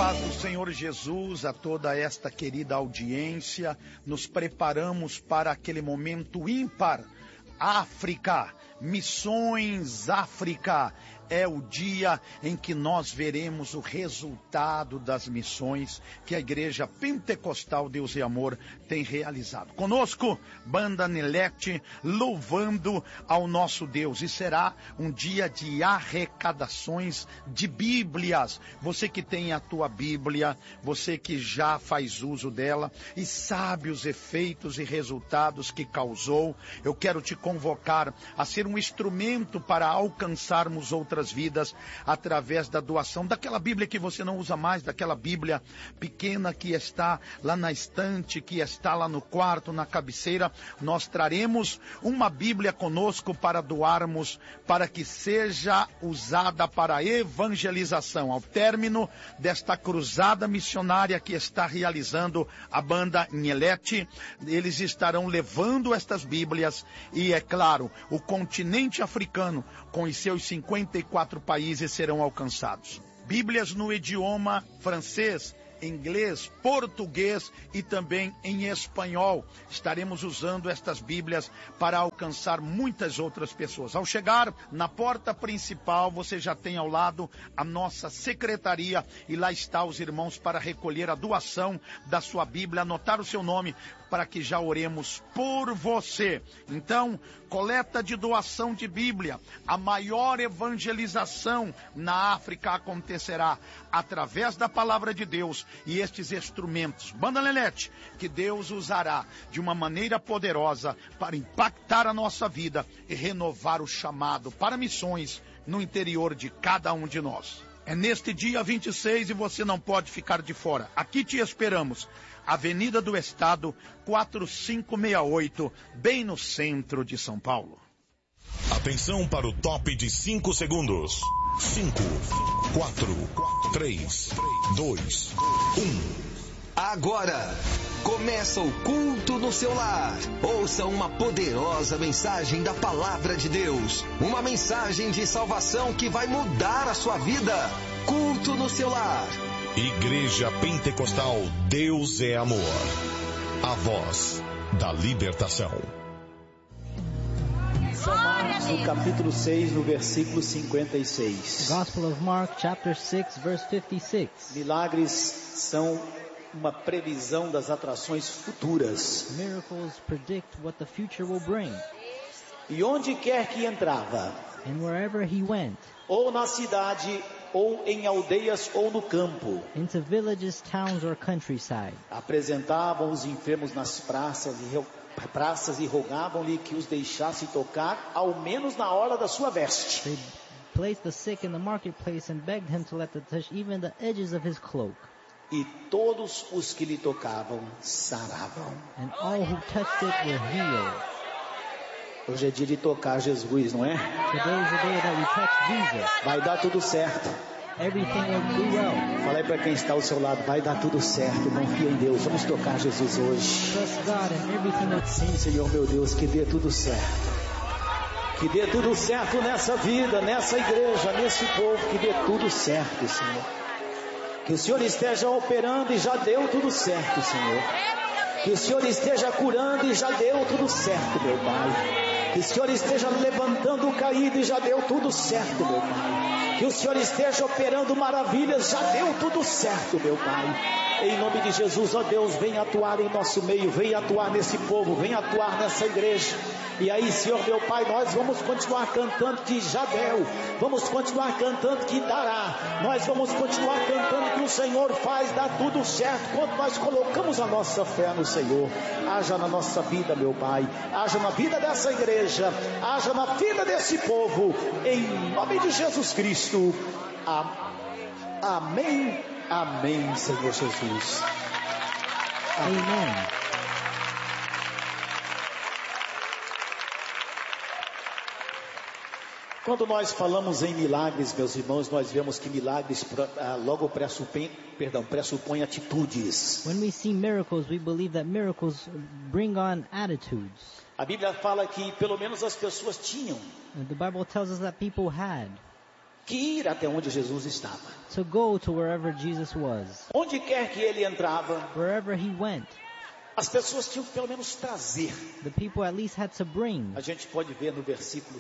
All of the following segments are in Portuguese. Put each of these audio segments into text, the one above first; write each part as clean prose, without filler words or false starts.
paz do Senhor Jesus a toda esta querida audiência. Nos preparamos para aquele momento ímpar. África, Missões África, é o dia em que nós veremos o resultado das missões que a Igreja Pentecostal Deus e Amor tem realizado. Conosco, Banda Nelete, louvando ao nosso Deus. E será um dia de arrecadações de Bíblias. Você que tem a tua Bíblia, você que já faz uso dela e sabe os efeitos e resultados que causou, eu quero te convocar a ser um instrumento para alcançarmos outras vidas através da doação daquela Bíblia que você não usa mais, daquela Bíblia pequena que está lá na estante, que está lá no quarto, na cabeceira. Nós traremos uma Bíblia conosco para doarmos, para que seja usada para evangelização. Ao término desta cruzada missionária que está realizando a Banda Nelete, eles estarão levando estas Bíblias e, é claro, o continente africano, com os seus 54 países, serão alcançados. Bíblias no idioma francês, inglês, português e também em espanhol. Estaremos usando estas Bíblias para alcançar muitas outras pessoas. Ao chegar na porta principal, você já tem ao lado a nossa secretaria e lá está os irmãos para recolher a doação da sua Bíblia, anotar o seu nome para que já oremos por você. Então, coleta de doação de Bíblia, a maior evangelização na África acontecerá através da palavra de Deus e estes instrumentos, Banda Nelete, que Deus usará de uma maneira poderosa para impactar a nossa vida e renovar o chamado para missões no interior de cada um de nós. É neste dia 26 e você não pode ficar de fora. Aqui te esperamos. Avenida do Estado, 4568, bem no centro de São Paulo. Atenção para o top de 5 segundos. 5, 4, 3, 2, 1. Agora, começa o culto no seu lar. Ouça uma poderosa mensagem da Palavra de Deus. Uma mensagem de salvação que vai mudar a sua vida. Culto no seu lar. Igreja Pentecostal Deus é Amor. A voz da libertação. São Marcos, no capítulo 6, no versículo 56. Gospel of Mark, chapter 6, verse 56. Milagres são uma previsão das atrações futuras. Miracles predict what the future will bring. E onde quer que entrava, And wherever he went, ou na cidade, ou em aldeias, ou no campo, into villages, towns, or countryside, apresentavam os enfermos nas praças e rogavam-lhe que os deixasse tocar, ao menos na hora da sua veste. they placed the sick in the marketplace and begged him to let them touch even the edges of his cloak. E todos os que lhe tocavam saravam. And all who touched it were healed. Hoje é dia de tocar Jesus, não é? Today is the day that we touch Jesus. Vai dar tudo certo. Everything will do well. Fala aí para quem está ao seu lado, vai dar tudo certo, confia em Deus, vamos tocar Jesus hoje. Trust God and everything will Sim, Senhor meu Deus, que dê tudo certo. Que dê tudo certo nessa vida, nessa igreja, nesse povo, que dê tudo certo, Senhor. Que o Senhor esteja operando e já deu tudo certo, Senhor. Que o Senhor esteja curando e já deu tudo certo, meu Pai. Que o Senhor esteja levantando o caído e já deu tudo certo, meu Pai. Que o Senhor esteja operando maravilhas, já deu tudo certo, meu Pai. Em nome de Jesus, ó Deus, vem atuar em nosso meio, vem atuar nesse povo, vem atuar nessa igreja. E aí, Senhor meu Pai, nós vamos continuar cantando que já deu, vamos continuar cantando que dará, nós vamos continuar cantando que o Senhor faz, dá tudo certo, quando nós colocamos a nossa fé no Senhor. Haja na nossa vida, meu Pai, haja na vida dessa igreja, haja na vida desse povo, em nome de Jesus Cristo. Amém, amém, Senhor Jesus. Amen. Quando nós falamos em milagres, meus irmãos, nós vemos que milagres logo pressupõem atitudes. When we see miracles, we believe that miracles bring on attitudes. A Bíblia fala que pelo menos as pessoas tinham. And the Bible tells us that people had. que ir até onde Jesus estava. to go to wherever Jesus was. Onde quer que ele entrava, Wherever he went, as pessoas tinham que pelo menos trazer. the people at least had to bring, A gente pode ver no versículo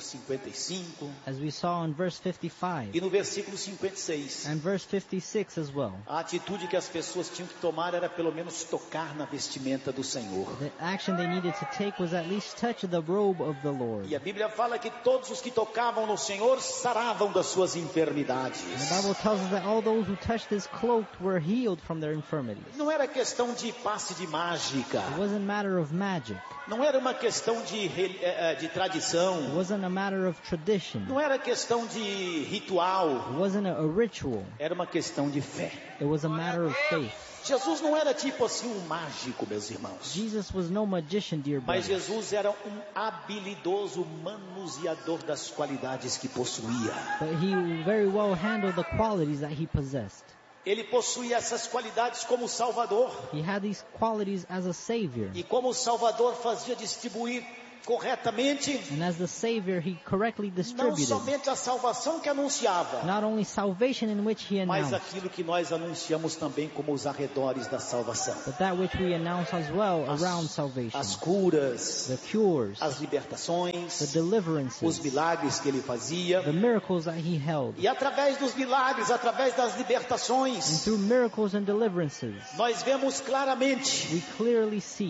55 as we saw in verse 55 e no versículo 56. and verse 56 as well. A atitude que as pessoas tinham que tomar era pelo menos tocar na vestimenta do Senhor. The action they needed to take was at least touch the robe of the Lord. E a Bíblia fala que todos os que tocavam no Senhor saravam das suas enfermidades. And the Bible tells us that all those who touched his cloak were healed from their infirmities. Não era questão de passe de mágica. It wasn't a matter of magic. Não era uma questão de It tradição. wasn't a matter of tradition. Não era questão de ritual. It wasn't a ritual. Era uma questão de fé. It was a matter of faith. Jesus não era tipo assim um mágico, meus irmãos. Jesus was no magician, dear Mas brothers. Jesus era um habilidoso manuseador das qualidades que possuía. But he very well handled the qualities that he possessed. Ele possuía essas qualidades como Salvador. He had these qualities as a savior. E como Salvador fazia distribuir corretamente, And as the savior, he correctly não distributed somente a salvação que anunciava, not only salvation in which he mas announced, aquilo que nós anunciamos também como os arredores da salvação. but that which we announce as well around salvation. As curas, The cures, as libertações, the deliverances, os milagres que ele fazia. the miracles that he held. E através dos milagres, através das And libertações, through miracles and deliverances, nós vemos claramente we clearly see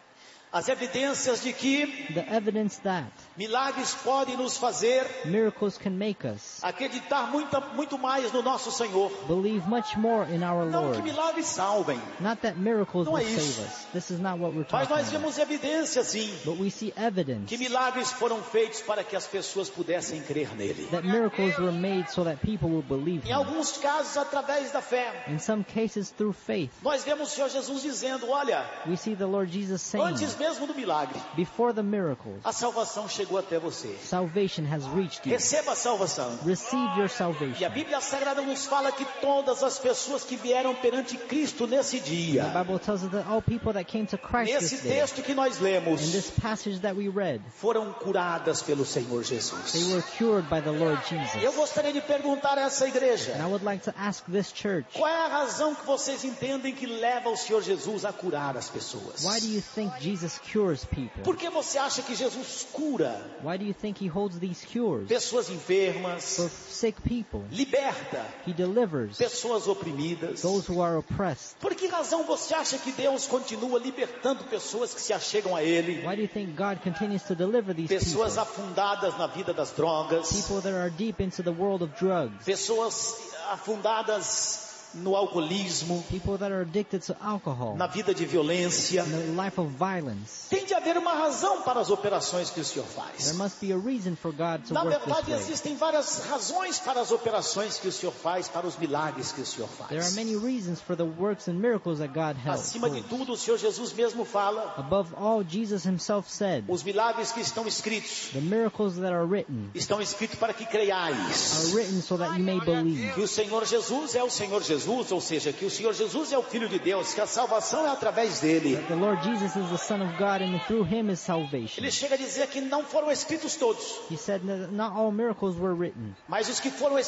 as evidências de que the evidence that milagres podem nos fazer miracles can make us acreditar muito mais no nosso Senhor. believe much more in our Não que Lord. milagres salvem, Not that miracles Não will é isso. save us. This is not what we're mas talking nós about. vemos evidência sim, But we see evidence que milagres foram feitos para que as pessoas pudessem crer nele. that miracles were made so that people will believe Em him. alguns casos através da fé. In some cases through faith. Nós vemos o Senhor Jesus dizendo, olha, We see the Lord Jesus saying, antes mesmo do milagre, before the miracles, a salvação chegou até você. salvation has reached you. Receba a salvação. Receive your E a salvation. Bíblia Sagrada nos fala que todas as pessoas que vieram perante Cristo nesse The dia, Bible tells us that all people that came to Christ nesse this day, texto que nós lemos, in this passage that we read, foram curadas pelo Senhor they Jesus. were cured by the Lord Eu Jesus. gostaria de perguntar a essa igreja, And I would like to ask this church, qual é a razão que vocês entendem que leva o Senhor Jesus a curar as pessoas? why do you think Jesus cures people? Por que você acha que Jesus cura Why do you think he holds these cures pessoas enfermas, for sick people? liberta He delivers pessoas oprimidas? those who are oppressed. Por que razão você acha que Deus continua libertando pessoas que se achegam a Ele? Why do you think God continues to deliver these Pessoas people? afundadas na vida das drogas, People that are deep into the world of drugs. pessoas afundadas no alcoolismo, People that are addicted to alcohol. na vida de violência. In the life of violence. Tem de haver uma razão para as operações que o Senhor There faz. must be a reason for God to Na work this verdade, way. existem várias razões para as operações que o Senhor faz, para os milagres que o Senhor There are faz. many reasons for the works and miracles that God Acima de holds. tudo, o Senhor Jesus mesmo fala, Above all, Jesus himself said, os milagres que estão escritos, the miracles that are written estão escritos para que creiais. are written so that you may believe. Que o Senhor Jesus é o Senhor Jesus, ou seja, que o Senhor Jesus é o Filho de Deus, que a salvação é através dele. The Lord Jesus is the Son of God and through him is salvation. Ele chega a dizer que não foram escritos todos, He said that not all miracles were written, mas os que foram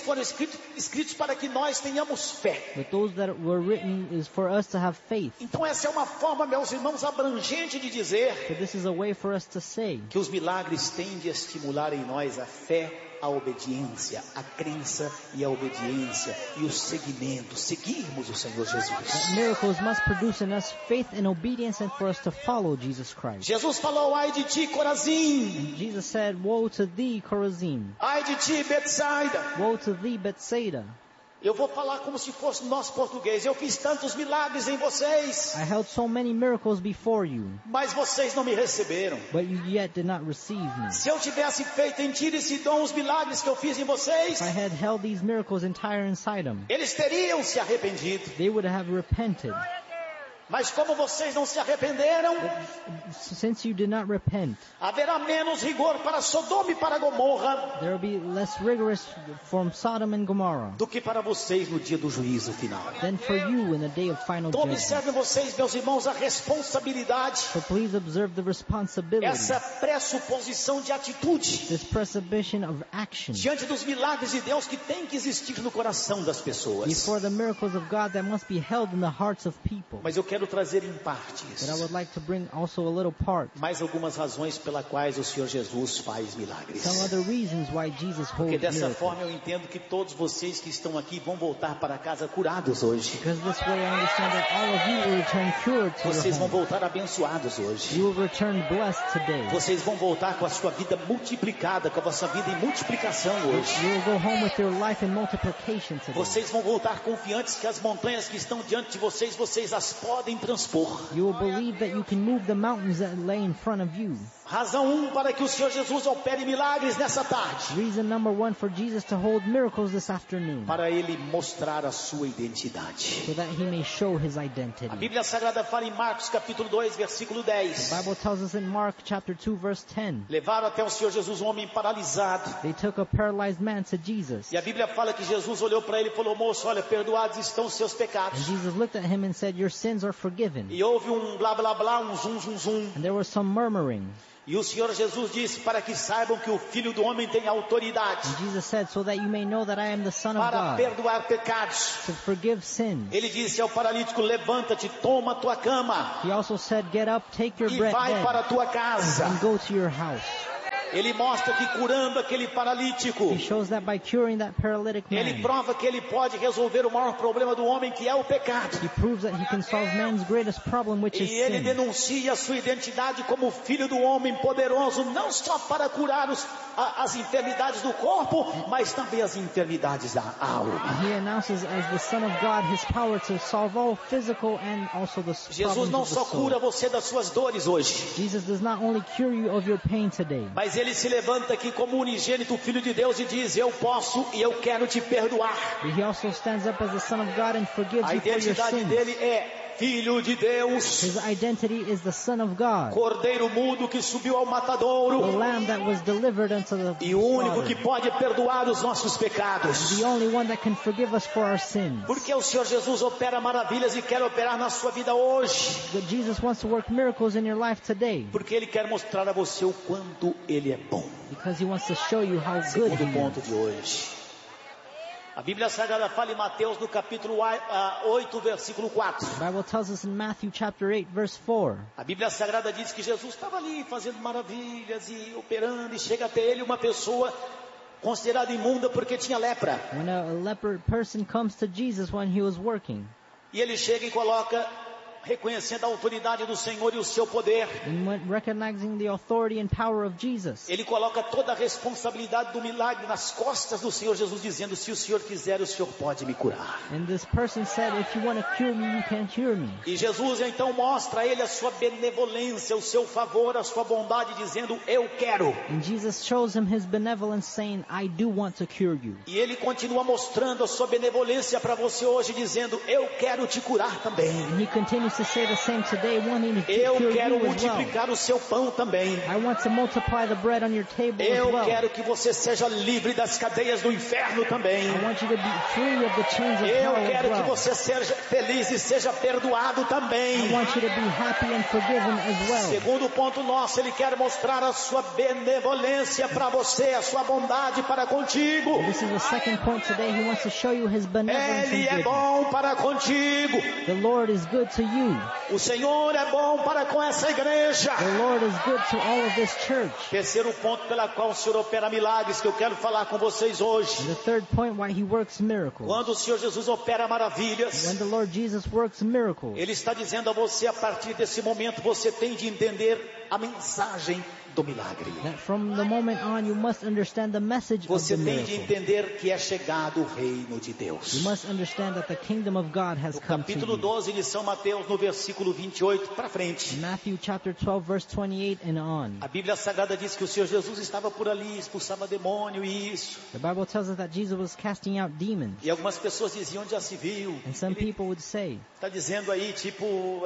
escritos para que nós tenhamos fé. but those that were written is for us to have faith. Então essa é uma forma, meus irmãos, abrangente de dizer So this is a way for us to say que os milagres têm de estimular em nós a fé, a obediência, a crença e a obediência e o seguimento, seguirmos o Senhor Jesus. that miracles must produce in us faith and obedience and for us to follow Jesus Christ. Jesus falou, ai de ti, Corazim, And Jesus said, woe to thee, Chorazin. ai de ti, Betsaida. Woe to thee, Bethsaida. Eu vou falar como se fosse nosso português. Eu fiz tantos milagres em vocês, I held so many miracles before you, mas vocês não me receberam. but you yet did not receive me. Se eu tivesse feito em Tiro e Sidom os milagres que eu fiz em vocês, If I had held these miracles in Tyre and Sidon, eles teriam se arrependido. they would have repented. Mas como vocês não se arrependeram, Since you did not repent, haverá menos rigor para Sodoma e para Gomorra there will be less rigorous from Sodom and Gomorrah do que para vocês no dia do juízo final. than for you in the day of final Então judgment. observem vocês, meus irmãos, a responsabilidade, So please observe the responsibility, essa pressuposição de atitude this presupposition of action diante dos milagres de Deus que tem que existir no coração das pessoas. before the miracles of God that must be held in the hearts of people. Mas eu quero trazer em partes But I would like to bring also a little part, mais algumas razões pela quais o Senhor Jesus faz milagres. some other reasons why Jesus Porque holds dessa miracles. forma eu entendo que todos vocês que estão aqui vão voltar para casa curados hoje. Because this way I understand that all of you will return cured to Vocês your vão home. voltar abençoados hoje. You will return blessed today. Vocês vão voltar com a sua vida multiplicada, com a vossa vida em multiplicação hoje. You will go home with your life in multiplication today. Vocês vão voltar confiantes que as montanhas que estão diante de vocês, vocês as podem transpor. You will believe that you can move the mountains that lay in front of you. Razão 1 para que o Senhor Jesus opere milagres nessa tarde. Reason number 1 for Jesus to hold miracles this afternoon, Para Ele mostrar a sua identidade. so that He may show His A identity. Bíblia Sagrada fala em Marcos capítulo 2, versículo 10. The Bible tells us in Mark chapter 2 verse 10, Levaram até o Senhor Jesus um homem paralisado. they took a paralyzed man to Jesus. E a Bíblia fala que Jesus olhou para ele e falou: moço, olha, perdoados estão os seus And pecados. Jesus looked at him and said, your sins are forgiven. E houve um blá blá blá, um zum zum zum. And there was some murmuring. E o Senhor Jesus disse: para que saibam que o Filho do Homem tem autoridade And Jesus said, so that you may know that I am the Son of para God, perdoar pecados. to forgive sins. Ele disse ao paralítico: levanta-te, toma a tua cama He also said, get up, take your e bed, vai para a tua casa. and go to your house. Ele mostra que curando aquele paralítico, He shows that by curing that paralytic ele man, prova que ele pode resolver o maior problema do homem, que é o pecado. he proves that he can solve man's greatest problem, which is E ele sin. denuncia a sua identidade como Filho do Homem poderoso, não só para curar as enfermidades do corpo, mas também as enfermidades da alma. He announces as the Son of God his power to solve all physical and also the Jesus problems não of the só cura soul. você das suas dores hoje, Jesus does not only cure you of your pain today, mas ele se levanta aqui como unigênito Filho de Deus e diz: eu posso e eu quero te perdoar. but he also stands up as the Son of God and forgives A you for your identidade sins. dele é Filho de Deus, His identity is the Son of God, Cordeiro mudo que subiu ao the matadouro, Lamb that was delivered unto the e o único que slaughter, pode perdoar os nossos pecados. the only one that can forgive us for our sins. Porque o Senhor Jesus opera maravilhas e quer operar na sua vida hoje. But Jesus wants to work miracles in your life today, Porque Ele quer mostrar a você o quanto Ele é bom. because he wants to show you how good Segundo he ponto is. de hoje. A Bíblia Sagrada fala em Mateus no capítulo 8, versículo 4. The Bible tells us in Matthew chapter 8 verse 4, A Bíblia Sagrada diz que Jesus estava ali fazendo maravilhas e operando, e chega até ele uma pessoa considerada imunda porque tinha lepra. when a leper person comes to Jesus when he was working, E ele chega e coloca, reconhecendo a autoridade do Senhor e o seu poder, and when recognizing the authority and power of Jesus, ele coloca toda a responsabilidade do milagre nas costas do Senhor Jesus, dizendo: se o Senhor quiser, o Senhor pode me curar. and this person said, if you want to cure me, you can cure me. E Jesus então mostra a ele a sua benevolência, o seu favor, a sua bondade, dizendo: eu quero. And Jesus shows him his benevolence, saying, I do want to cure you. E ele continua mostrando a sua benevolência para você hoje, dizendo: eu quero te curar também. And he continues to say the same today, wanting to Eu cure quero you as well. multiplicar o seu pão também. I want to multiply the bread on your table as Eu well. quero que você seja livre das cadeias do inferno também. I want you to be free of the chains of Eu hell as quero que well. você seja feliz e seja perdoado também. I want you to be happy and forgiven as well. Segundo ponto nosso, ele quer mostrar a sua benevolência para você, a sua bondade para contigo. This is the second point today. He wants to show you his benevolence Ele é and goodness. bom para contigo. The Lord is good to you. O Senhor é bom para com essa igreja. The Lord is good to all of this church. Terceiro ponto pela qual o Senhor opera milagres, que eu quero falar com vocês hoje. And the third point, why he works miracles. Quando o Senhor Jesus opera maravilhas, When the Lord Jesus works miracles, Ele está dizendo a você: a partir desse momento você tem de entender a mensagem do milagre. That from the moment on you must understand the message of Você the tem de miracle. entender que é chegado o reino de Deus. You must understand that the kingdom of God has No come to capítulo you. 12 de São Mateus, no versículo 28 para frente, Matthew chapter 12 verse 28 and on. a Bíblia Sagrada diz que o Senhor Jesus estava por ali, expulsava demônio e isso. The Bible tells us that Jesus was casting out demons. E algumas pessoas diziam, onde já se viu? And some people would say, Está dizendo aí, tipo,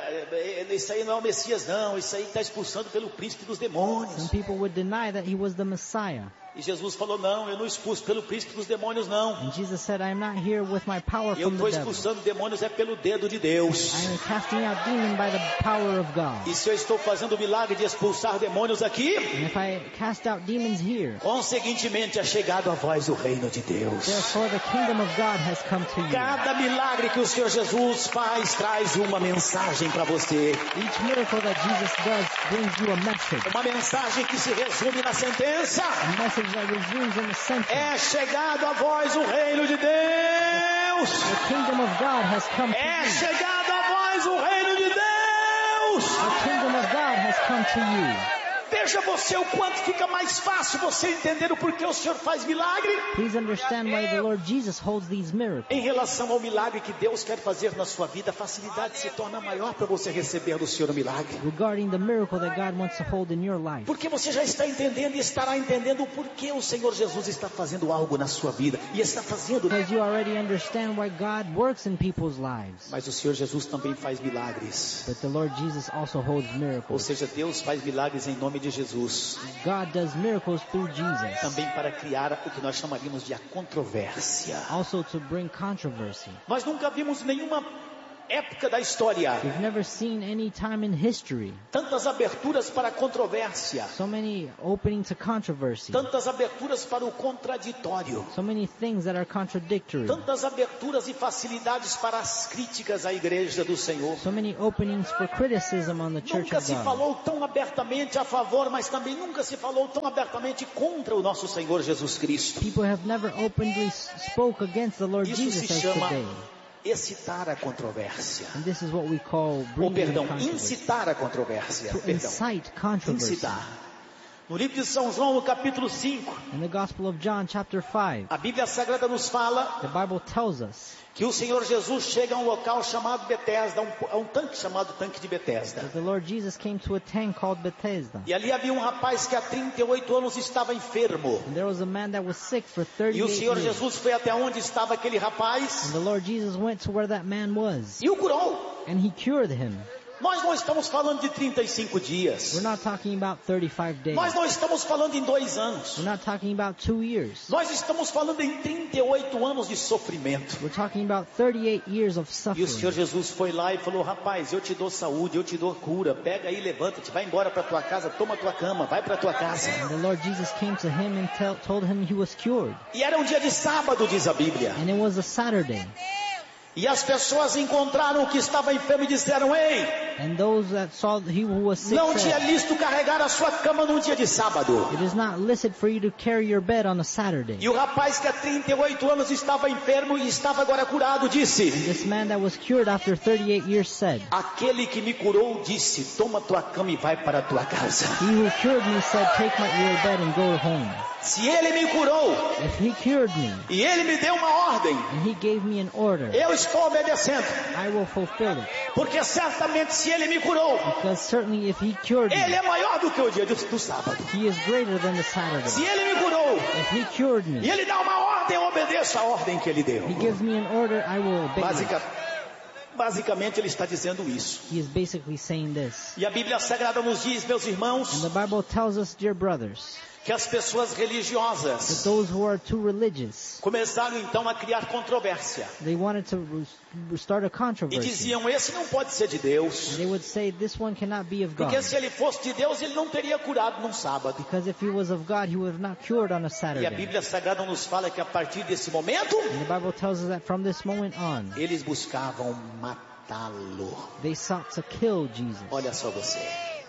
isso aí não é o Messias não, isso aí está expulsando pelo príncipe dos demônios. some people would deny that he was the Messiah. E Jesus falou, não, eu não expulso pelo príncipe dos demônios não. And Jesus said, I am not here with my power Eu from estou the devil. expulsando demônios é pelo dedo de Deus. I am casting out demons by the power of God. E se eu estou fazendo o milagre de expulsar demônios aqui, And if I cast out demons here, conseguintemente é chegado a vós o reino de Deus. therefore the kingdom of God has come to you. Cada milagre que o Senhor Jesus faz traz uma mensagem para você. Each miracle that Jesus does brings you a message. Uma mensagem que se resume na sentença. A message that resumes in the sentence. É chegado a vós o reino de Deus. The kingdom of God has come to É you. chegado a vós o reino de Deus. The kingdom of God has come to you. Veja você o quanto fica mais fácil você entender o porquê o Senhor faz milagre. Please understand why the Lord Jesus holds these miracles. Em relação ao milagre que Deus quer fazer na sua vida, a facilidade se torna maior para você receber do Senhor o milagre. Regarding the miracle that God wants to hold in your life. Porque você já está entendendo e estará entendendo o porquê o Senhor Jesus está fazendo algo na sua vida. E está fazendo. Because you already understand why God works in people's lives. Mas o Senhor Jesus também faz milagres. But the Lord Jesus also holds Ou miracles. seja, Deus faz milagres em nome de Jesus. God does miracles through Jesus. Também para criar o que nós chamaríamos de a controvérsia. Also to bring controversy. Nós nunca vimos nenhuma época da história We've never seen any time in history tantas aberturas para a controvérsia, so many opening to controversy. tantas aberturas para o contraditório, So many things that are contradictory. tantas aberturas e facilidades para as críticas à igreja do Senhor. So many openings for criticism on the Church Nunca of se God. falou tão abertamente a favor, mas também nunca se falou tão abertamente contra o nosso Senhor Jesus Cristo. People have never openly spoke against the Lord Isso Jesus se as chama today. excitar a controvérsia. And this is what we call Ou bringing perdão, controversy. incitar a controvérsia. To Perdão, incite controversy. incitar. No livro de São João, no capítulo 5, In the Gospel of John chapter 5, a Bíblia Sagrada nos fala the Bible tells us que o Senhor Jesus chega a um local chamado Betesda, a um tanque chamado Tanque de Betesda. that the Lord Jesus came to a tank called Bethesda. E ali havia um rapaz que há 38 anos estava enfermo. And there was a man that was sick for E o 38 Senhor years. Jesus foi até onde estava aquele rapaz And the Lord Jesus went to where that man was. e o curou. And he cured him. Nós não estamos falando de 35 dias. We're not talking about 35 days. Nós não estamos falando em 2 anos. We're not talking about 2 years. Nós estamos falando em 38 anos de sofrimento. We're talking about 38 years of E o Senhor suffering. Jesus foi lá e falou, rapaz, eu te dou saúde, eu te dou cura. Pega aí, levanta-te, vai embora para tua casa, toma tua cama, vai para tua casa. And the Lord Jesus came to him and told him he was cured. E era um dia de sábado, diz a Bíblia. And it was a Saturday. E as pessoas encontraram o que estava enfermo e disseram, ei, And those that saw he who was sick não te é said, lícito carregar a sua cama num dia de sábado. it is not licit for you to carry your bed on a Saturday. E o rapaz que há 38 anos estava enfermo e estava agora curado disse, This man that was cured after 38 years said, aquele que me curou disse, toma tua cama e vai para a tua casa. He who cured me said, take your bed and go home. Se ele me curou If he cured me e ele me deu uma ordem, and he gave me an order, eu estou obedecendo. I will fulfill it. Porque certamente se ele me curou, Because certainly if he cured ele me, é maior do que o dia do sábado. he is greater than the Se Saturday. ele me curou If he cured e me, ele dá uma ordem, eu obedeço a ordem que ele deu. he gives me an order, I will obey it. Basicamente ele está dizendo isso. He is basically saying this. E a Bíblia Sagrada nos diz, meus And irmãos, the Bible tells us, dear brothers, que as pessoas that religiosas those who are too religious, começaram então a criar controvérsia. they wanted to start a E controversy. diziam, esse não pode ser de Deus. They would say, this one cannot be of God. Porque se ele fosse de Deus, ele não teria curado num sábado. Because if he was of God, he would have not cured on a E a Saturday. Bíblia Sagrada nos fala que a partir desse momento, And the Bible tells us that from this moment on, eles buscavam matá-lo. they sought to kill Jesus. Olha só você.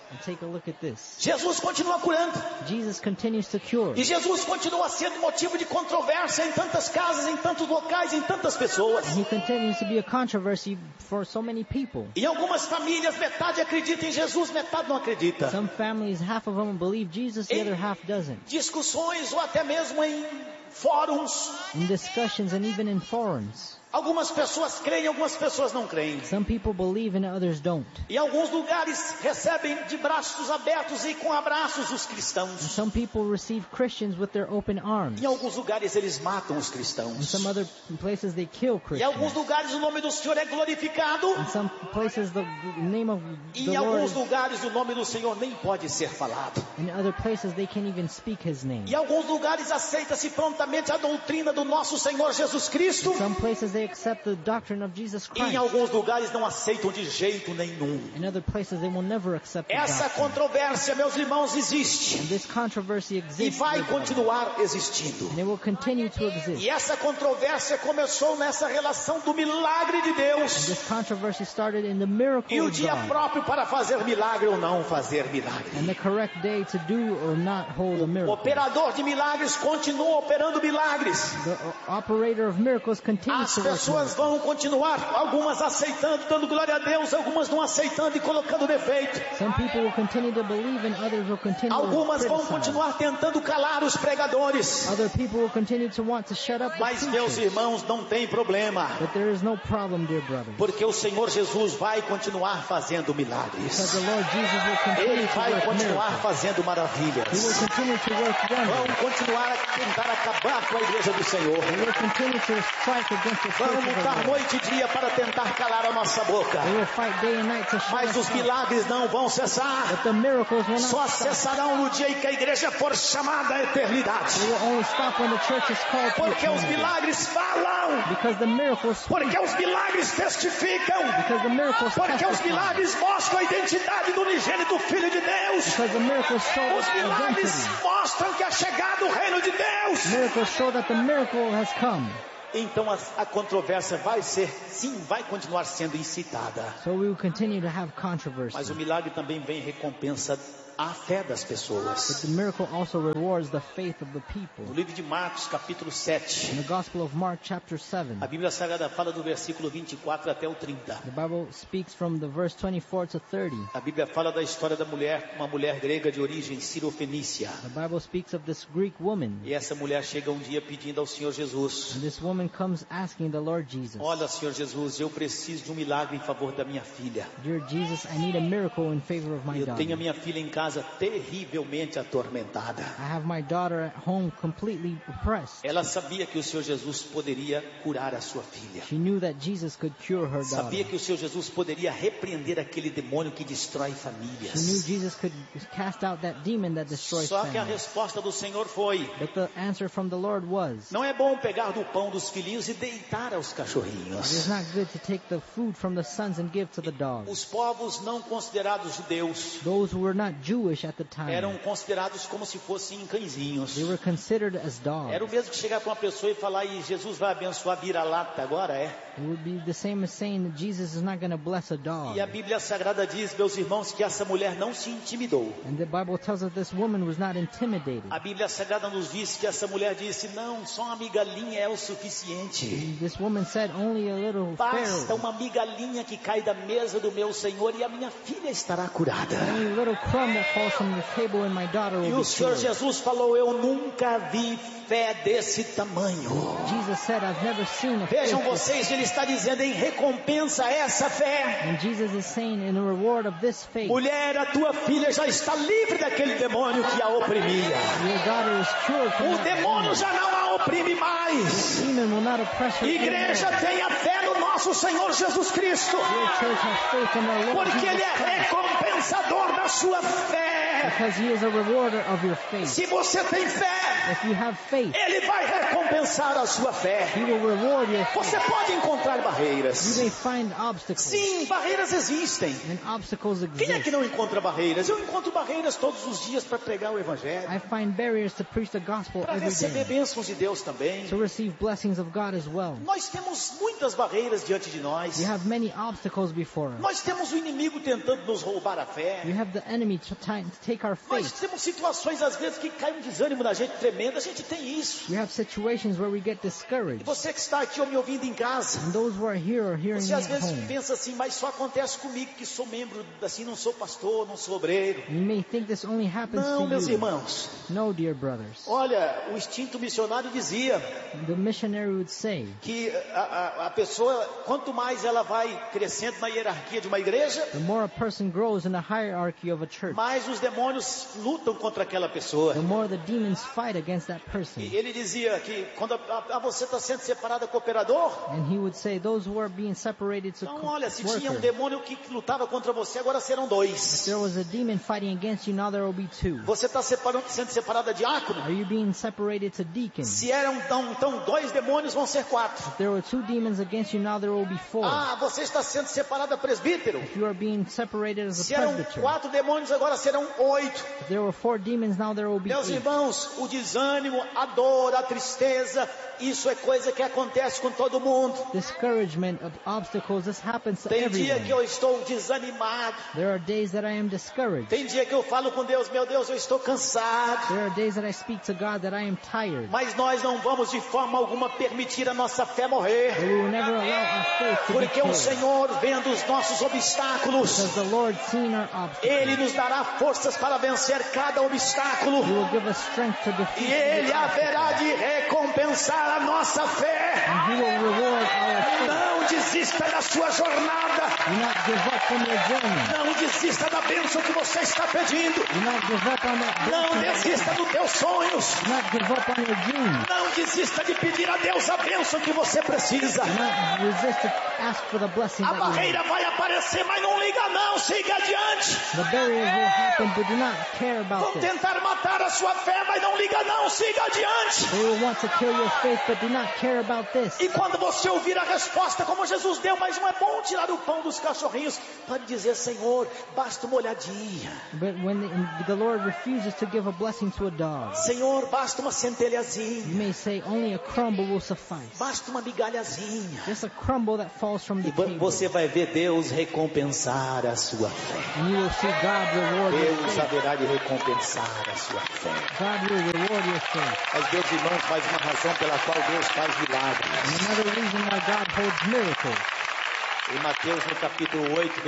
And take a look at this. Jesus continua curando. Jesus continues to cure. E Jesus continua sendo motivo de controvérsia em tantas casas, em tantos locais, em tantas pessoas. And he continues to be a controversy for so many people. Em algumas famílias, metade acredita em Jesus, metade não acredita. Some families, half of them believe Jesus, the other half doesn't. Discussões ou até mesmo em fóruns. In discussions and even in forums. Algumas pessoas creem, algumas pessoas não creem. Some people believe and others don't. Em alguns lugares recebem de braços abertos e com abraços os cristãos. And some people receive Christians with their open arms. Em alguns lugares eles matam os In cristãos. some other places they kill Em Christians. alguns lugares o nome do Senhor é glorificado. In some places the name of E the em Lord alguns is, lugares o nome do Senhor nem pode ser falado. in other places they can't even speak His name. Em alguns lugares aceita-se prontamente a doutrina do nosso Senhor Jesus Cristo. In some places they accept the doctrine of Jesus E em Christ. alguns lugares não aceitam de jeito nenhum. In other places they will never accept the Essa doctrine. controvérsia, meus irmãos, existe. And this controversy E exists. vai with them. continuar existindo. And it will continue to exist. E essa controvérsia começou nessa relação do milagre de And Deus. this controversy started in the miracle E o of dia God. próprio para fazer milagre ou não fazer And milagre. the correct day to do or not hold a O miracle. operador de milagres continua operando milagres. The operator of miracles continues As to work pessoas miracles. vão continuar, algumas aceitando, dando glória a Deus, algumas não aceitando e colocando defeito. Some people will continue to believe and others will continue to Algumas vão criticize. continuar tentando calar os pregadores. Other people will continue to want to shut up the Mas, meus preachers. irmãos, não tem problema. But there is no problem, dear brothers. Porque o Senhor Jesus vai continuar fazendo Because milagres. the Lord Jesus will continue Ele to vai work continuar miracles. fazendo He will maravilhas. continue to work wonders. Vamos continuar a tentar acabar com a igreja do Senhor. He will continue to strike against the church Vamos of the lutar Lord. noite e dia para tentar calar a nossa boca. They will fight day and night to shut Mas us os up. milagres não vão cessar. But the miracles will Só not stop. cessarão no dia em que a igreja for chamada à eternidade. They will only stop when the church is called to Porque os eternity. milagres falam. Because the miracles speak. Porque os milagres testificam. Because the miracles Porque os testify. milagres mostram a identidade do unigênito Filho de Deus. Because the miracles show Os the milagres identity. mostram que é chegado o reino de Deus. Miracles show that the miracle has come. Então a controvérsia vai ser, sim, vai continuar sendo incitada. So we will continue to have controversy. Mas o milagre também vem recompensa à fé das But pessoas. the miracle also rewards the faith of the people. No livro de Marcos, capítulo 7, In the Gospel of Mark, chapter 7, a Bíblia Sagrada fala do versículo 24 até o 30. the Bible speaks from the verse 24 to 30. A Bíblia fala da história da mulher, uma mulher grega de origem sirofenícia. The Bible speaks of this Greek woman. E essa mulher chega um dia pedindo ao Senhor Jesus: And this woman comes asking the Lord Jesus, olha, Senhor Jesus, eu preciso de um milagre em favor da minha filha. Dear Jesus, I need a miracle in favor of my Eu daughter. tenho a minha filha em casa terrivelmente atormentada. I have my daughter at home completely oppressed. Ela sabia que o Senhor Jesus poderia curar a sua filha. She knew that Jesus could cure her daughter. Sabia que o Senhor Jesus poderia repreender aquele demônio que destrói She knew famílias. Jesus could cast out that demon that destroys Só que a families. resposta do Senhor foi: But the answer from the Lord was, não é bom pegar do pão dos filhinhos e deitar aos it is cachorrinhos. not good to take the food from the sons and give to the dogs. Os povos não considerados judeus Those who were not Jewish at the time, eram considerados como se fossem cãezinhos. they were considered as Era o dogs. mesmo que chegar para uma pessoa e falar: e Jesus vai abençoar vira-lata agora, é? It would be the same as saying that Jesus is not going to bless a dog. E a Bíblia Sagrada diz, meus irmãos, que essa mulher não se intimidou. And the Bible tells us this woman was not intimidated. A Bíblia Sagrada nos diz que essa mulher disse: não, só uma migalhinha é o suficiente. This woman said, only a little Basta pharaoh, uma migalhinha que cai da mesa do meu Senhor e a minha filha estará curada. only a little crumb that falls from the table and my daughter E will o be Senhor cured. Jesus falou: eu nunca vi fé desse tamanho. Jesus said, I've never seen a Vejam faith. vocês, ele está dizendo em recompensa a essa fé: And Jesus is saying, in the reward of this faith, mulher, a tua filha já está livre daquele demônio que a oprimia. your daughter is cured from O that demônio já não a oprime mais. demon will not oppress her Igreja, anymore. tenha fé no nosso Senhor Jesus Cristo, Your church has faith in our Lord porque Ele Jesus é Christ, recompensador da sua fé. because He is a rewarder of your faith. Se você tem fé, If you have faith, Ele vai recompensar a sua fé. He will reward your faith. Você pode encontrar You barreiras. may find obstacles, Sim, barreiras existem. and obstacles Quem é que exist. não encontra barreiras? Eu encontro barreiras todos os dias para pregar o Evangelho, I find barriers to preach the gospel para every receber day, bênçãos de Deus também. to receive blessings of God as well. Nós temos muitas barreiras diante de nós. We have many obstacles before us. Nós temos o inimigo tentando nos roubar a fé. We have the enemy trying to take our Nós faith. temos situações às vezes que cai um desânimo na gente tremendo. A gente tem isso. We have situations where we get E discouraged. você que está aqui ou me ouvindo em casa, And those who are here or hearing me você às at vezes home, pensa assim, mas só acontece comigo que sou membro, assim, não sou pastor, não sou obreiro. you may think this only happens Não, meus to you. irmãos. No, dear brothers. Olha, o instinto missionário dizia The missionary would say que a pessoa, quanto mais ela vai crescendo na hierarquia de uma igreja, the more a person grows in the hierarchy of a church, mais os demônios lutam contra aquela pessoa. the more the demons fight against that person. E ele dizia que quando você está sendo separado do cooperador, And he would say those who are being separated to então olha, se tinha um worker. demônio que lutava contra você, agora serão dois. There was a demon fighting against you, now there will be two. Você está sendo separado de diácono? Are you being separated to deacon? Se eram então dois demônios, vão ser quatro. If there were two demons against you, now there will be four. Ah, você está sendo separado a presbítero? If you are being separated as a Se eram presbyter, quatro demônios, agora serão 8. if there were 4 demons, now there will be Meus 8. irmãos, o desânimo, a dor, a tristeza, isso é coisa que acontece com todo mundo. Discouragement of obstacles, this happens to Tem dia que everyone. eu estou desanimado. There are days that I am discouraged. Tem dia que eu falo com Deus, meu Deus, eu estou cansado. There are days that I speak to God that I am tired. Mas nós não vamos de forma alguma permitir a nossa fé morrer. But we will never allow our faith to be Porque o killed. Senhor, vendo os nossos obstáculos, Because the Lord seen our obstacles. Ele nos dará forças para vencer cada obstáculo. He will give us strength to E defeat Ele every obstacle. haverá de recompensar a nossa fé. And He will reward our faith. Não desista da sua jornada. Do not give up on your journey. Não desista da bênção que você está pedindo. Do not give up on that Não blessing. desista dos teus sonhos. Do not give up on your dreams. Não desista de pedir a Deus a bênção que você precisa. Do not resist to ask for the blessing A that you need. barreira vai aparecer, mas não liga não, siga adiante. The barriers will happen, but do not care Vão about this. tentar matar a sua fé, mas não liga não, siga adiante. They will want to kill your faith, but do not care about this. E quando você ouvir a resposta como Jesus deu, mas não é bom tirar o pão dos cachorrinhos, pode dizer, Senhor, basta uma olhadinha. But when the Lord refuses to give a blessing to a dog, Senhor, basta uma you centelhazinha. may say only a crumble will suffice. Basta uma migalhazinha. Just a crumble that falls from the E table. você vai ver Deus recompensar a sua fé. And you will see God reward your Deus faith. haverá de recompensar a sua fé. God will reward your faith. Mas, meus irmãos, mais uma razão pela qual Deus faz milagres. And another reason why God holds miracles. Em Mateus, no capítulo 8,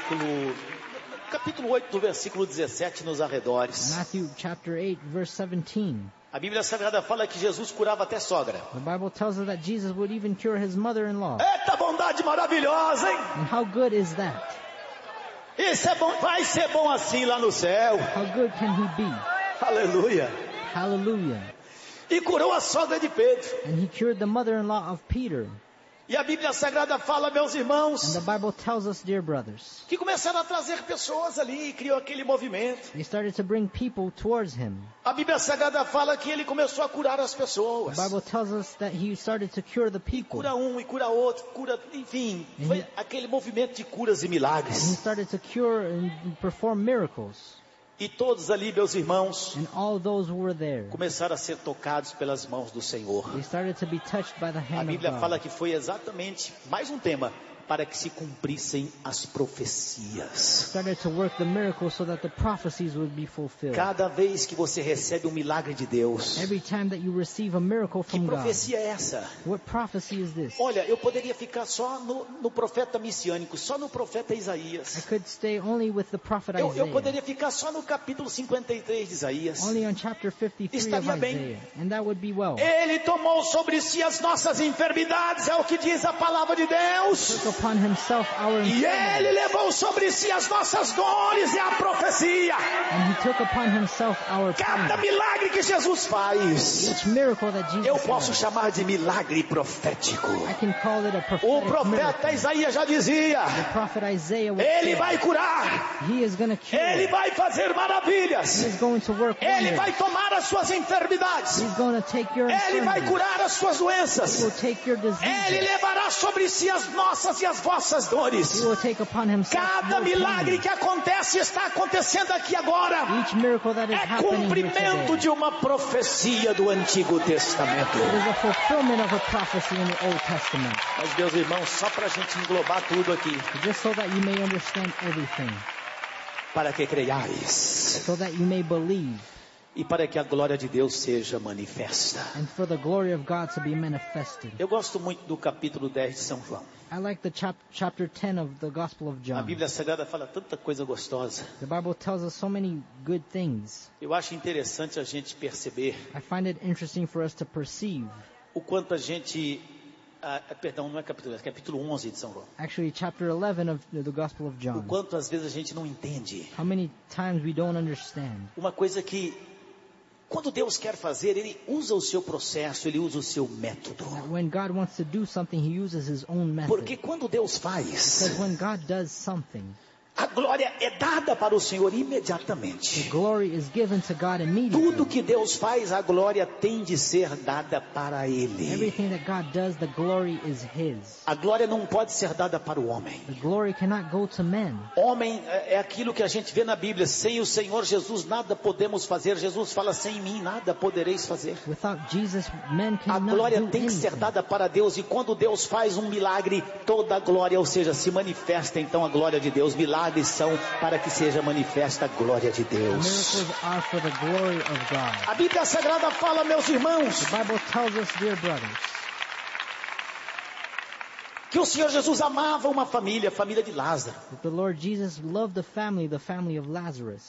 capítulo 8, do versículo 17, nos arredores. Matthew chapter 8, verse 17. A Bíblia Sagrada fala que Jesus curava até sogra. The Bible tells us that Jesus would even cure his mother-in-law. Eita bondade maravilhosa, hein? And how good is that? Isso é bom, vai ser bom assim lá no céu. How good can he be? Aleluia. Hallelujah. E curou a sogra de Pedro. And he cured the mother-in-law of Peter. E a Bíblia Sagrada fala, meus And irmãos, the Bible tells us, dear brothers, que começaram a trazer pessoas ali e criou aquele movimento. they started to bring people towards him. A Bíblia Sagrada fala que ele começou a curar as pessoas. The Bible tells us that he started to cure the people. Cura um e cura outro, cura, enfim, foi aquele movimento de curas e And he milagres. started to cure and perform miracles. E todos ali, meus irmãos, And all those who were there, começaram a ser tocados pelas mãos do Senhor. they started to be touched by the A hand of Bíblia fala God. que foi exatamente mais um tema para que se cumprissem as profecias. Started to work the miracles so that the prophecies would be fulfilled. Cada vez que você recebe um milagre de Deus, Every time that you receive a miracle que from God, profecia é essa? what prophecy is this? Olha, eu poderia ficar só no profeta messiânico, só no profeta I Isaías. could stay only with the prophet Eu Isaiah, poderia ficar só no capítulo 53 de Isaías. only on chapter 53 of Estaria bem. Isaiah, and that would be well. Ele tomou sobre si as nossas enfermidades, é o que diz a palavra de Deus. Took upon himself our E ele infirmities, levou sobre si as nossas dores, é a profecia. and he took upon himself our Cada pain. milagre que Jesus faz, Each miracle that Jesus eu posso does, chamar de milagre profético. I can call it a O prophetic profeta miracle. Isaías já dizia, The prophet Isaiah would ele say, vai curar, he is going to cure, ele vai fazer fazer maravilhas. He's going to work Ele wonders. vai tomar as suas enfermidades. He's going to take your Ele vai infirmities. curar as suas He doenças. will take your Ele diseases. levará sobre si as nossas e as vossas He dores. will take upon himself Cada your milagre pain. que acontece está acontecendo aqui agora. Each miracle that is É happening here cumprimento today. de uma profecia do Antigo Testamento. It is a fulfillment of a prophecy in the Old Testament. Mas, meus irmãos, só para a gente englobar tudo aqui. Just so that you may understand everything. Para que creiais. So that you may believe. E para que a glória de Deus seja manifesta. And for the glory of God to be manifested. Eu gosto muito do capítulo 10 de São João. I like the chapter 10 of the Gospel of A John. Bíblia Sagrada fala tanta coisa gostosa. The Bible tells us so many good things. Eu acho interessante a gente perceber I find it interesting for us to perceive. o quanto a gente... perdão, não é capítulo 10, é capítulo 11 de São João. Actually, chapter 11 of the Gospel of O John. quanto às vezes a gente não entende. How many times we don't understand. Uma coisa que, quando Deus quer fazer, Ele usa o seu processo, Ele usa o seu método. That when God wants to do something, He uses His own method. Porque quando Deus faz, Because when God does something, a glória é dada para o Senhor the imediatamente. glory is given to God immediately. Tudo que Deus faz, a glória tem de ser dada para Ele. Everything that God does, the glory is His. A glória não pode ser dada para o homem. The glory cannot go to men. Homem é aquilo que a gente vê na Bíblia. Sem o Senhor Jesus nada podemos fazer. Jesus fala, sem mim nada podereis fazer. Without Jesus, men A cannot glória do tem que ser anything. dada para Deus. E quando Deus faz um milagre, toda a glória, ou seja, se manifesta então a glória de Deus. Milagres são para que seja manifesta a glória de Deus. Miracles are for the glory of God. A Bíblia Sagrada fala, meus irmãos, The Bible tells us, dear brothers, que o Senhor Jesus amava uma família, a família de Lázaro. that the Lord Jesus loved the family of Lazarus.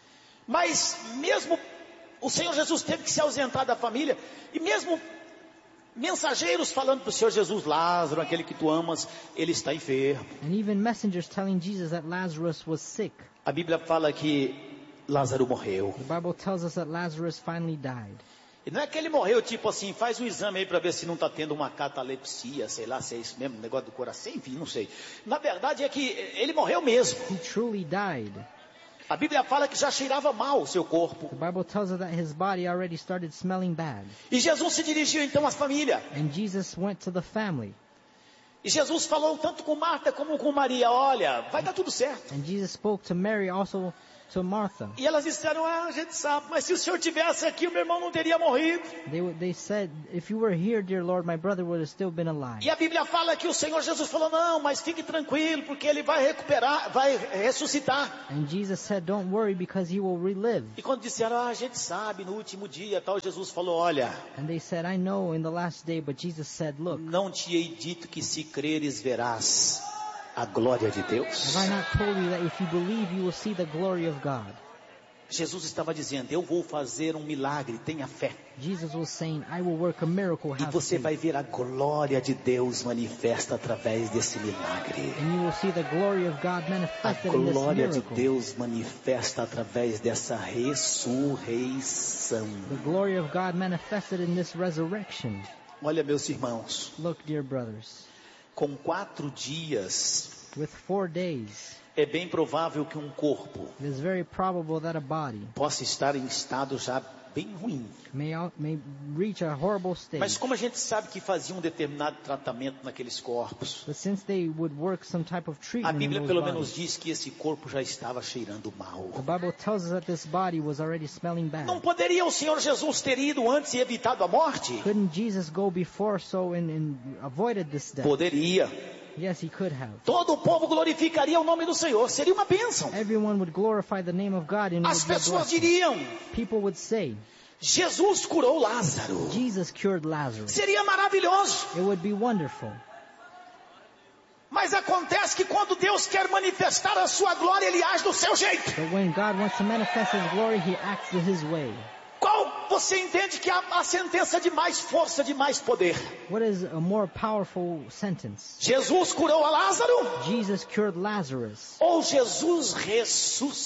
Mas mesmo o Senhor Jesus teve que se ausentar da família. E mesmo mensageiros falando para o Senhor Jesus, Lázaro, aquele que tu amas, ele está enfermo. And even messengers telling Jesus that Lazarus was sick. A Bíblia fala que Lázaro morreu. The Bible tells us that Lazarus finally died. E não é que ele morreu tipo assim, faz um exame aí para ver se não está tendo uma catalepsia, sei lá, se é isso mesmo, negócio do coração, enfim, não sei. Na verdade é que ele morreu mesmo. He truly died. A Bíblia fala que já cheirava mal o seu corpo. The Bible tells us that his body already started smelling bad. E Jesus se dirigiu então à família. And Jesus went to the family. E Jesus falou tanto com Marta como com Maria, olha, vai dar tudo certo. And Jesus spoke to Mary, also to Martha. E elas disseram, a gente sabe, mas se o Senhor tivesse aqui, o meu irmão não teria morrido. They said, if you were here, dear Lord, my brother would have still been alive. E a Bíblia fala que o Senhor Jesus falou, não, mas fique tranquilo, porque ele vai recuperar, vai ressuscitar. And Jesus said, don't worry, because he will relive. E quando disseram, a gente sabe, no último dia, tal, Jesus falou, olha, And they said, I know in the last day, but Jesus said, look, não te hei dito que se creres verás a glória de Deus? have I not told you that if you believe, you will see the glory of God? Jesus estava dizendo, eu vou fazer um milagre, tenha fé. Jesus was saying, I will work a miracle, E have você faith. vai ver a glória de Deus manifesta através desse milagre. And you will see the glory of God A manifested in this glória de miracle. Deus manifesta através dessa ressurreição. The glory of God manifested in this resurrection. Olha, meus irmãos, Look, dear brothers, com 4 dias, with 4 days, é bem provável que um corpo it is very probable that a body possa estar em estado já bem ruim. may reach a horrible state. Mas como a gente sabe que fazia um determinado tratamento naqueles corpos, But since they would work some type of a treatment in Bíblia those pelo bodies, menos diz que esse corpo já estava cheirando mal. the Bible tells us that this body was already smelling bad. Não poderia o Senhor Jesus ter ido antes e evitado a morte? Couldn't Jesus go before so and avoided this death? Poderia. Yes, he could have. Todo o povo glorificaria o nome do Senhor. Seria uma bênção. Everyone would glorify the name of God and it As would be a pessoas blessing. diriam, People would say, Jesus curou Lázaro. Jesus cured Lazarus. Seria maravilhoso. It would be wonderful. Mas acontece que quando Deus quer manifestar a sua glória, Ele age do seu jeito. But when God wants to manifest His glory, He acts in His way. Qual você entende que é a sentença de mais força, de mais poder? What is a more powerful sentence? Jesus curou a Lázaro? Jesus cured Lazarus. Ou Jesus ressuscitou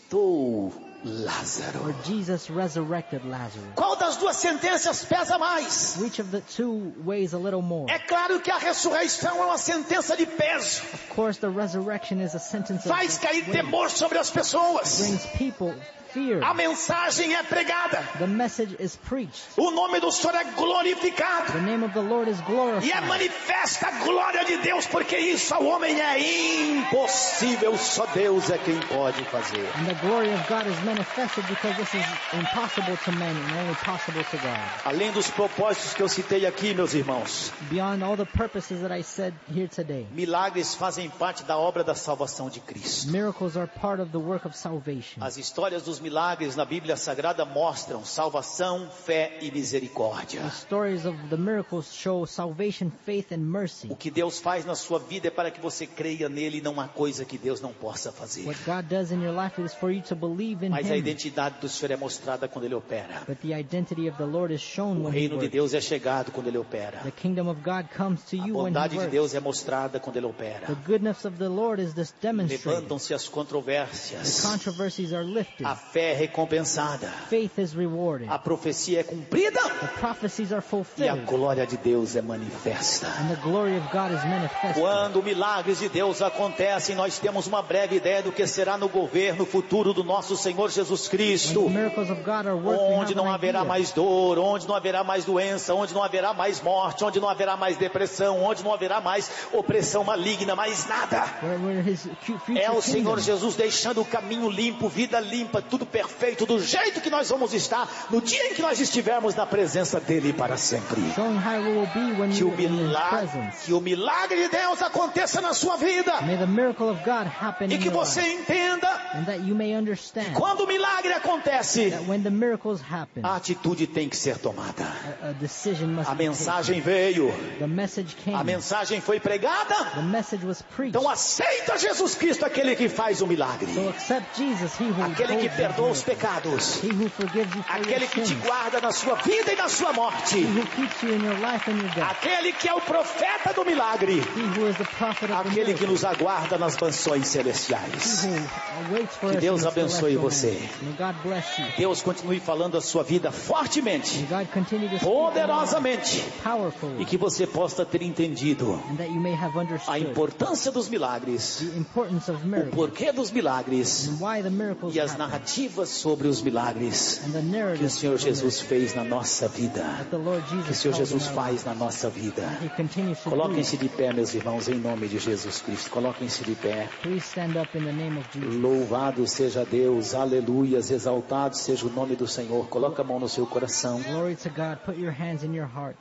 ressuscitou Lázaro. Where Jesus resurrected Lazarus. Qual das duas sentenças pesa mais? Which of the two weighs a little more? É claro que a ressurreição é uma sentença de peso. Of course, the resurrection is a sentence of Faz cair weight. temor sobre as pessoas. Brings people fear. A mensagem é pregada. The message is preached. O nome do Senhor é glorificado. The name of the Lord is E é glorified. manifesta a glória de Deus, porque isso ao homem é impossível. Só Deus é quem pode fazer. And the glory of God is manifested because this is impossible to man and only possible to God. Além dos propósitos que eu citei aqui, meus irmãos, Beyond all the purposes that I said here today, milagres fazem parte da obra da salvação de Cristo. miracles are part of the work of salvation. As histórias dos milagres na Bíblia Sagrada mostram salvação, fé e misericórdia. The stories of the miracles show salvation, faith, and mercy. O que Deus faz na sua vida é para que você creia nele, não há coisa que Deus não possa fazer. What God does in your life is for you to believe in Mas a Him. identidade do Senhor é mostrada quando ele opera. But the identity of the Lord is shown O when He reino de works. Deus é chegado quando ele opera. The kingdom of God comes to A you when He bondade de works. Deus é mostrada quando ele opera. The goodness of the Lord is this demonstrated. Levantam-se as controvérsias. The controversies are lifted. A fé é recompensada. Faith is rewarded. A profecia é cumprida. The prophecies are E a fulfilled. glória de Deus é manifesta. And the glory of God is manifested. Quando milagres de Deus acontecem, nós temos uma breve ideia do que será no governo futuro do nosso Senhor Jesus When Cristo. the miracles of God are worked, we Onde have não an haverá idea. mais dor, onde não haverá mais doença, onde não haverá mais morte, onde não haverá mais depressão, onde não haverá mais opressão maligna, mais nada. Where His future É o kingdom. Senhor Jesus deixando o caminho limpo, vida limpa, tudo perfeito, do jeito que nós vamos estar no dia em que nós estivermos na presença dele para sempre. Showing how it will be when Que you o are in His milagre, presence. que o milagre de Deus aconteça na sua vida. May the miracle of God happen E in que your você life. entenda, And that you may understand quando o milagre acontece, that when the miracles happen, a atitude tem que ser tomada. a decision must A be mensagem veio, taken. The message came. a mensagem foi pregada. The message was preached. Então aceita Jesus Cristo, aquele que faz o milagre, So accept Jesus, He who aquele que holds perdoa os those miracles. pecados, He who forgives you for aquele your que te sins. guarda na sua vida e na sua morte, He who keeps you in your life and your death. aquele que é o profeta do milagre, He who is the prophet of the aquele que miracle. nos aguarda nas mansões He celestiais. who waits for Que us Deus in the abençoe celestial você. realms. May God bless you. Deus continue falando a sua vida fortemente, May God continue to speak in your life poderosamente, powerfully, e que você possa ter entendido and that you may have a understood importância dos milagres, the importance of o miracles porquê dos milagres and why the miracles e as happen, narrativas sobre os milagres and the que o narrative Senhor Jesus fez na nossa vida, that the Lord que o Jesus Senhor held in Jesus our faz lives. na nossa vida. He continues to do. Coloquem-se de pé, meus irmãos, em nome de Jesus Cristo. Coloquem-se de pé. Please stand up in the name of Jesus. Louvado seja Deus, aleluias, exaltado seja o nome do Senhor. Coloca a mão no seu coração. Glory to God. Put your hands in your heart.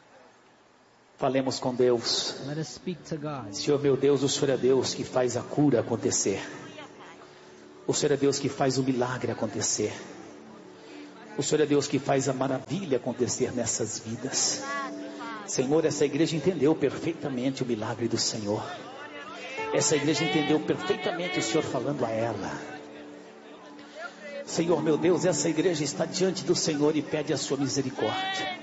Falemos com Deus. Let us speak to God. Senhor meu Deus, o Senhor é Deus que faz a cura acontecer. O Senhor é Deus que faz o milagre acontecer. O Senhor é Deus que faz a maravilha acontecer nessas vidas. Senhor, essa igreja entendeu perfeitamente o milagre do Senhor. Essa igreja entendeu perfeitamente o Senhor falando a ela. Senhor meu Deus, essa igreja está diante do Senhor e pede a sua misericórdia.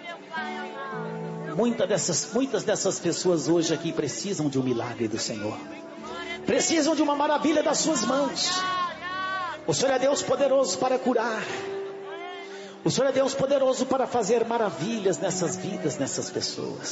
Muitas dessas pessoas hoje aqui precisam de um milagre do Senhor. Precisam de uma maravilha das suas mãos. O Senhor é Deus poderoso para curar. O Senhor é Deus poderoso para fazer maravilhas nessas vidas, nessas pessoas.